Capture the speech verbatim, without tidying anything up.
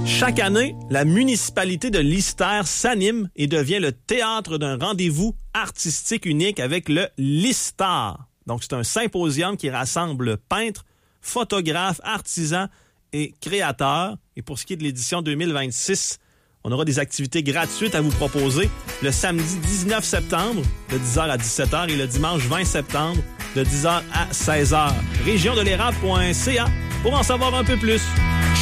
Chaque année, la municipalité de Lister s'anime et devient le théâtre d'un rendez-vous artistique unique avec le Listar. Donc, c'est un symposium qui rassemble peintres, photographes, artisans et créateurs. Et pour ce qui est de l'édition deux mille vingt-six, on aura des activités gratuites à vous proposer le samedi dix-neuf septembre de dix heures à dix-sept heures et le dimanche vingt septembre de dix heures à seize heures. région de l'érable point c a pour en savoir un peu plus.